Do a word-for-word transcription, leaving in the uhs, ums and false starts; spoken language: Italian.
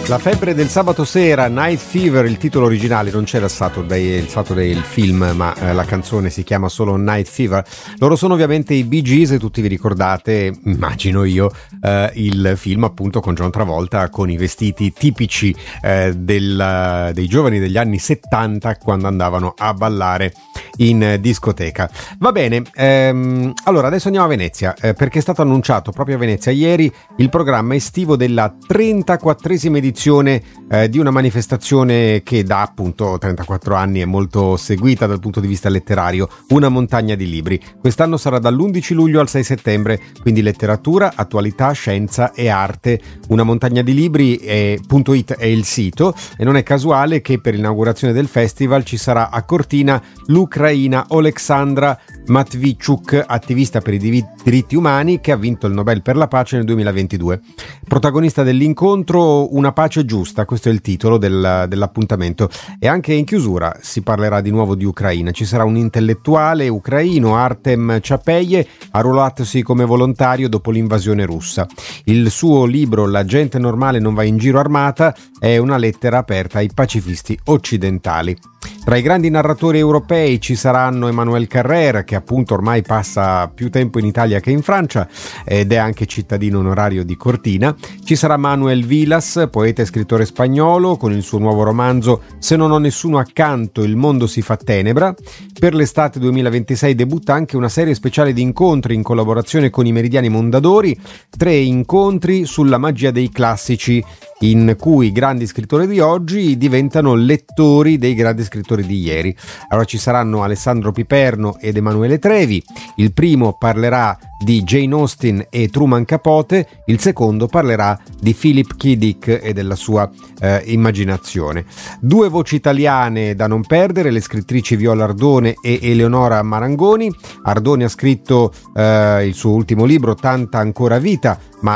La febbre del sabato sera, Night Fever, il titolo originale, non c'era Saturday, il Saturday il film, ma eh, la canzone si chiama solo Night Fever. Loro sono ovviamente i Bee Gees e tutti vi ricordate, immagino io, eh, il film appunto con John Travolta con i vestiti tipici eh, del, dei giovani degli anni settanta quando andavano a ballare in discoteca. Va bene, ehm, allora adesso andiamo a Venezia eh, perché è stato annunciato proprio a Venezia ieri il programma estivo della trentaquattresima edizione eh, di una manifestazione che da appunto trentaquattro anni è molto seguita dal punto di vista letterario, Una montagna di libri. Quest'anno sarà dall'undici luglio al sei settembre, quindi letteratura, attualità, scienza e arte. Una montagna di libri è, .it è il sito e non è casuale che per l'inaugurazione del festival ci sarà a Cortina l'ucraina Oleksandra Matvichuk, attivista per i diritti umani che ha vinto il Nobel per la pace nel duemilaventidue. Protagonista dell'incontro, Una pace giusta, questo è il titolo del, dell'appuntamento. E anche in chiusura si parlerà di nuovo di Ucraina. Ci sarà un intellettuale ucraino, Artem Chapeye, arruolatosi come volontario dopo l'invasione russa. Il suo libro La gente normale non va in giro armata è una lettera aperta ai pacifisti occidentali. Tra i grandi narratori europei ci saranno Emmanuel Carrère, che appunto ormai passa più tempo in Italia che in Francia ed è anche cittadino onorario di Cortina. Ci sarà Manuel Vilas, poeta e scrittore spagnolo, con il suo nuovo romanzo Se non ho nessuno accanto, il mondo si fa tenebra. Per l'estate duemilaventisei debutta anche una serie speciale di incontri in collaborazione con i Meridiani Mondadori, tre incontri sulla magia dei classici, in cui i grandi scrittori di oggi diventano lettori dei grandi scrittori di ieri. Allora ci saranno Alessandro Piperno ed Emanuele Trevi. Il primo parlerà di Jane Austen e Truman Capote, il secondo parlerà di Philip K. Dick e della sua eh, immaginazione. Due voci italiane da non perdere, le scrittrici Viola Ardone e Eleonora Marangoni. Ardone ha scritto eh, il suo ultimo libro Tanta ancora vita, ma